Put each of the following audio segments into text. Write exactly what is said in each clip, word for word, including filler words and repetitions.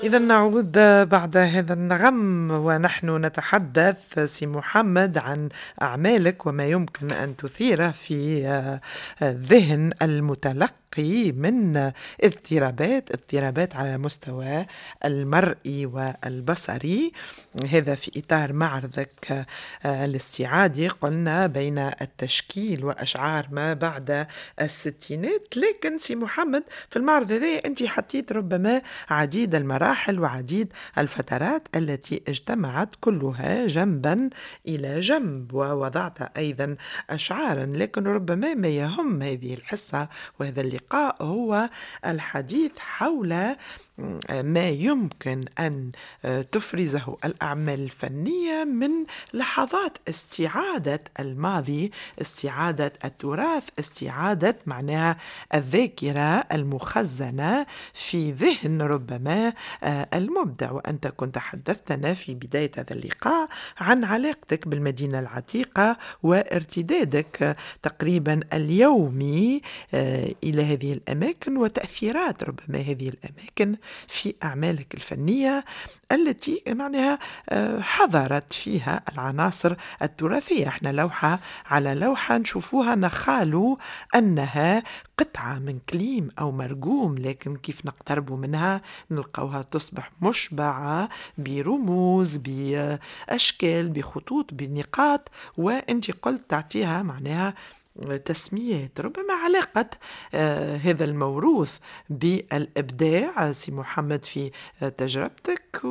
إذا نعود بعد هذا النغم ونحن نتحدث سي محمد عن أعمالك وما يمكن أن تثيره في آه، ذهن المتلقي من اضطرابات اضطرابات على مستوى المرئي والبصري. هذا في إطار معرضك آه، الاستعادي، قلنا بين التشكيل وأشعار ما بعد الستينات. لكن سي محمد في المعرض هذا أنت حطيت ربما عديد المراحل وعديد الفترات التي اجتمعت كلها جنبا إلى جنب، ووضعت أيضا أشعارا. لكن ربما ما يهم هذه الحصة وهذا اللقاء هو الحديث حول ما يمكن أن تفرزه الأعمال الفنية من لحظات استعادة الماضي، استعادة التراث، استعادة معناها الذاكرة المخزنة في ذهن ربما المبدع. وأنت كنت حدثتنا في بداية هذا اللقاء عن علاقتك بالمدينة العتيقة وارتدادك تقريبا اليومي إلى هذه الأماكن وتأثيرات ربما هذه الأماكن في أعمالك الفنية التي معناها حضرت فيها العناصر التراثية. احنا لوحة على لوحة نشوفوها نخالو أنها قطعة من كليم أو مرجوم، لكن كيف نقترب منها نلقوها تصبح مشبعة برموز، بأشكال، بخطوط، بنقاط، وانت قلت تعطيها معناها تسميات. ربما علاقة آه هذا الموروث بالإبداع سي محمد في آه تجربتك،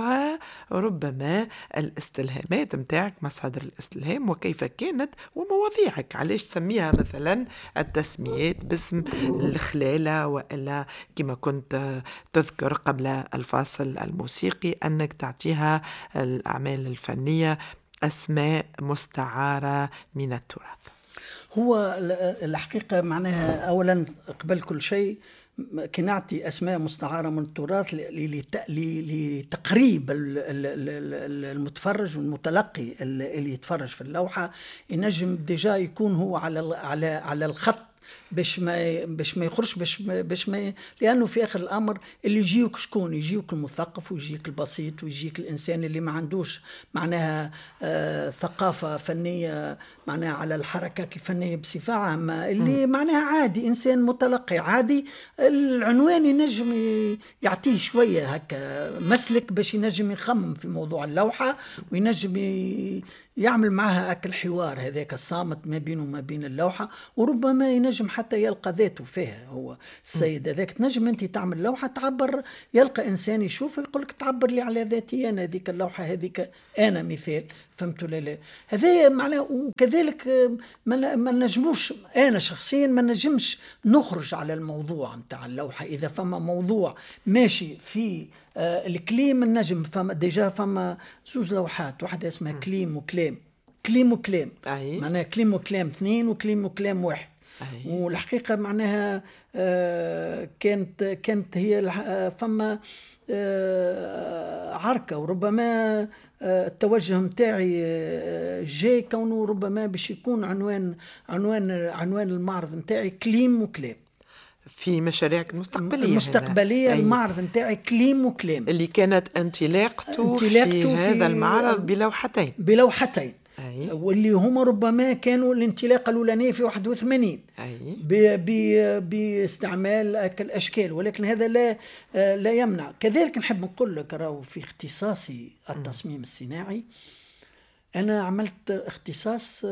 وربما الاستلهامات متاعك، مصادر الاستلهام وكيف كانت ومواضيعك، علاش تسميها مثلا التسميات باسم الخلالة، وإلا كما كنت تذكر قبل الفاصل الموسيقي أنك تعطيها الأعمال الفنية أسماء مستعارة من التراث. هو الحقيقة معناها أولا قبل كل شيء كي نعطي أسماء مستعارة من التراث لتقريب المتفرج والمتلقي اللي يتفرج في اللوحة، ينجم ديجا يكون هو على على على الخط باش ما باش ما يخرجش باش ما باش ما لانه في اخر الامر اللي يجيوك شكون؟ يجيوك المثقف ويجيك البسيط ويجيك الانسان اللي ما عندوش معناها آه ثقافه فنيه معناها على الحركات الفنيه بصفه عامه، اللي م. معناها عادي، انسان متلقي عادي. العنوان ينجم يعطيه شويه هكا مسلك باش ينجم يخمم في موضوع اللوحه وينجم يعمل معها أكل حوار هذاك الصامت ما بينه وما بين اللوحة، وربما ينجم حتى يلقى ذاته فيها. هو السيد هذاك تنجم أنت تعمل لوحة تعبر، يلقى إنسان يشوف يقولك تعبر لي على ذاتي أنا، هذيك اللوحة هذيك أنا مثال. فهمتوا لا لا هذا معناه. وكذلك ما نجموش أنا شخصيا ما نجمش نخرج على الموضوع متاع اللوحة. إذا فما موضوع ماشي في آه الكليم النجم، فما ديجا فما زوز لوحات، واحدة اسمها كليم وكلام، كليم وكلام معناها كليم وكلام اثنين وكليم وكلام واحد. أي. والحقيقة معناها آه كانت كانت هي فما آه عركة، وربما آه التوجه متاعي آه جاي كونه ربما باش يكون عنوان عنوان عنوان المعرض متاعي كليم وكلام في مشاريعك المستقبلية. المستقبلية المعرض نتاعي كليم وكلام اللي كانت انطلاقته في, في هذا المعرض بلوحتين بلوحتين أي. واللي هما ربما كانوا الانطلاقة الأولانية في واحد وثمانين باستعمال الأشكال، ولكن هذا لا لا يمنع. كذلك نحب نقول لك راهو في اختصاصي التصميم الصناعي أنا عملت اختصاص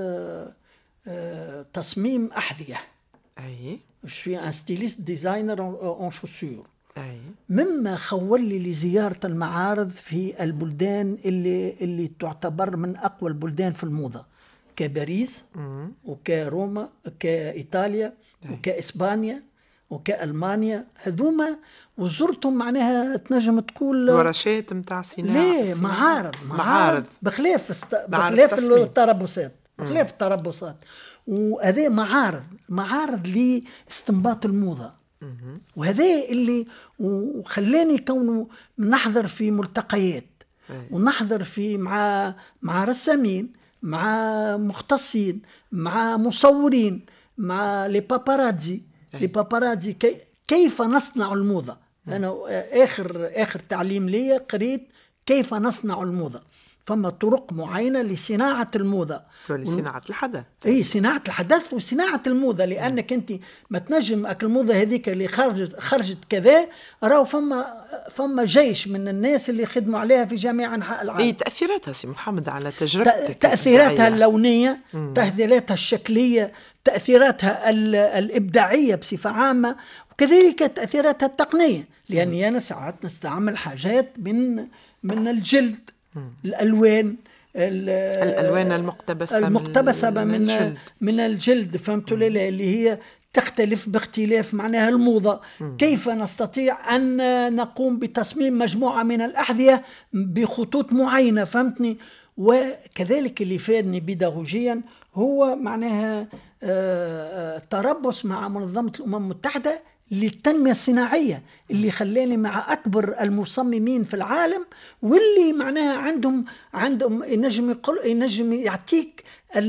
تصميم أحذية. أي. Je suis un styliste designer en chaussures. أي. مما خول لي لزيارة المعارض في البلدان اللي اللي تعتبر من أقوى البلدان في الموضة، كباريس وكروما وكإيطاليا وكإسبانيا وكألمانيا. هذوما وزرتهم معناها تنجم تقول ورشات متاع صناعة. ليه معارض معارض بخلاف است... بخلاف التربصات بخلاف التربصات وهذا معارض معارض لاستنباط الموضة. وهذا اللي وخلاني كونه نحضر في ملتقيات ونحضر في مع مع رسامين، مع مختصين، مع مصورين، مع لي باباراتزي لي باباراتزي كي كيف نصنع الموضة. أنا آخر آخر تعليم لي قريت كيف نصنع الموضة. فما طرق معينة لصناعة الموضة ولصناعة الحدث. اي صناعة الحدث وصناعة الموضة، لأنك أنت ما تنجم أكل الموضة هذيك اللي خرجت خرجت كذا. راهو فما فما جيش من الناس اللي خدموا عليها في جميع أنحاء العالم. اي تأثيراتها سي محمد على تجربتك، تأثيراتها اللونية، مم. تأثيراتها الشكلية، تأثيراتها الإبداعية بصفة عامة، وكذلك تأثيراتها التقنية، لأني أنا ساعات نستعمل حاجات من من الجلد، الألوان الألوان المقتبسة المقتبسة من من الجلد, من الجلد فهمتوا لي، اللي هي تختلف باختلاف معناها الموضة. م. كيف نستطيع أن نقوم بتصميم مجموعة من الأحذية بخطوط معينة، فهمتني. وكذلك اللي فادني بيداغوجيا هو معناها تربص مع منظمة الأمم المتحدة للتنمية الصناعية، اللي خلاني مع أكبر المصممين في العالم، واللي معناها عندهم عندهم ينجم يقول ينجم يعطيك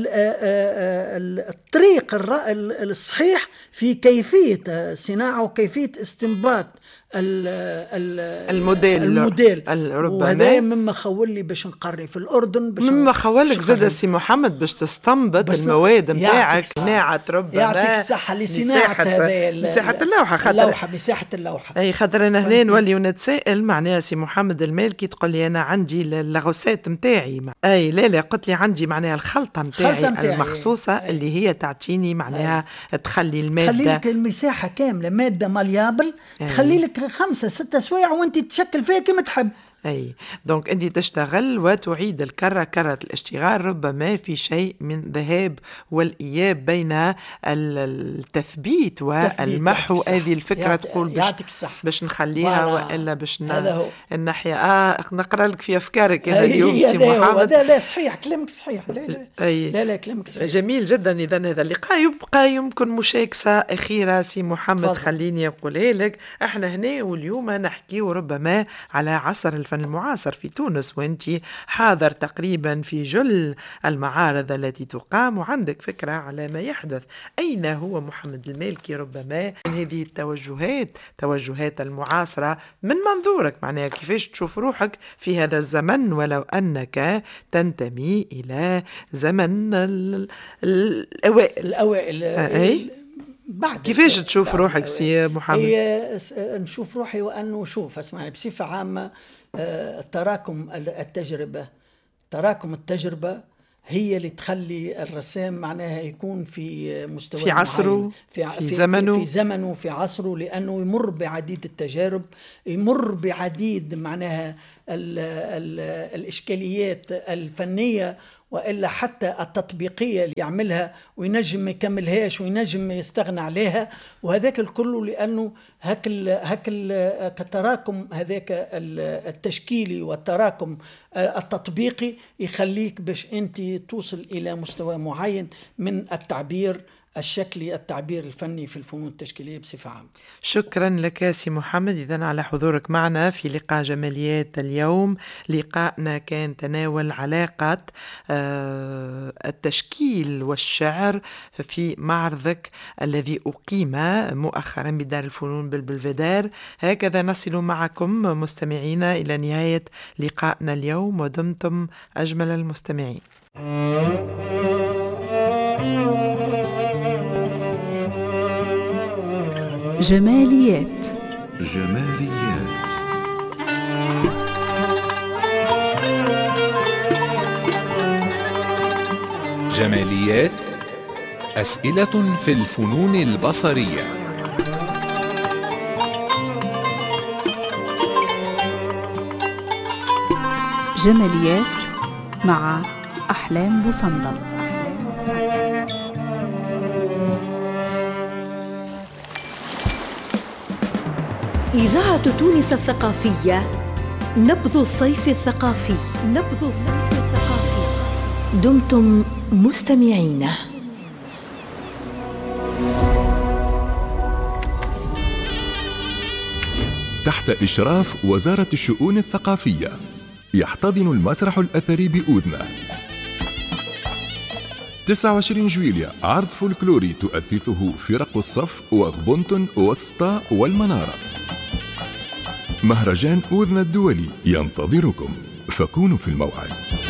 الطريق الصحيح في كيفية صناعة وكيفية استنباط الموديل الموديل وهذا مما خول لي باش نقري في الأردن، باش مما خولك زاد سي محمد باش تستنبط المواد نتاعك، صناعة ربما يعطيك الصحة لصناعة هذا مساحة اللوحة، خاطر اللوحة مساحة اللوحة. أي خاطر أنا هنا نولي ونتسائل معناها سي محمد المالكي تقول لي أنا عندي اللاغوسات نتاعي، أي لا لا قلت لي عندي معناها الخلطة نتاعي المخصوصة أي. اللي هي تعطيني معناها أي. تخلي المادة تخلي لك المساحة كاملة مادة ماليابل، تخلي لك خمسة ستة سوايع وانت تشكل فيها كما تحب. أي دونك أنت تشتغل وتعيد الكرة كرة الاشتغال، ربما في شيء من ذهاب والإياب بين التثبيت والمحو. هذه الفكرة تقول باش, باش نخليها وإلا باش الناحية آه نقرأ لك في أفكارك هذا اليوم سي محمد. لا لا صحيح كلامك صحيح، لا لا, أي لا, لا كلامك صحيح. جميل جدا. إذا هذا اللقاء يبقى يمكن مشاكسة أخيرة سي محمد فضل. خليني أقولها لك، احنا هنا واليوم نحكي ربما على عصر الفن المعاصر في تونس، وانت حاضر تقريبا في جل المعارض التي تقام وعندك فكرة على ما يحدث. أين هو محمد المالكي ربما من هذه التوجهات توجهات المعاصرة من منظورك، معناها كيفاش تشوف روحك في هذا الزمن ولو أنك تنتمي إلى زمن الأوائل الأوائل أي؟ بعد كيفاش تشوف بعد روحك سي محمد؟ هي نشوف روحي وأنه شوف اسمعني بصفة عامة، تراكم التجربة تراكم التجربة هي اللي تخلي الرسام معناها يكون في مستوى في عصره في, في, في زمنه في زمنه في عصره، لأنه يمر بعديد التجارب، يمر بعديد معناها ال ال الإشكاليات الفنية وإلا حتى التطبيقية اللي يعملها وينجم ما يكملهاش وينجم يستغنى عليها، وهذاك الكل لأنه هك ال هك التراكم هذاك التشكيلي والتراكم التطبيقي يخليك باش أنت توصل إلى مستوى معين من التعبير الشكلي، التعبير الفني في الفنون التشكيلية بصفة عامة. شكرا لك سي محمد إذن على حضورك معنا في لقاء جماليات اليوم. لقاءنا كان تناول علاقة التشكيل والشعر في معرضك الذي أقيم مؤخرا بدار الفنون بالبلفدار. هكذا نصل معكم مستمعينا إلى نهاية لقاءنا اليوم، ودمتم أجمل المستمعين. جماليات جماليات جماليات أسئلة في الفنون البصرية. جماليات مع أحلام بوصندل. إذاعة تونس الثقافية، نبض الصيف الثقافي، نبض الصيف الثقافي. دمتم مستمعين. تحت إشراف وزارة الشؤون الثقافية يحتضن المسرح الأثري بأذنه تسعة وعشرين جويليا عرض فولكلوري تؤثثه فرق الصف وغبنتن وسطا والمنارة. مهرجان أوذنا الدولي ينتظركم، فكونوا في الموعد.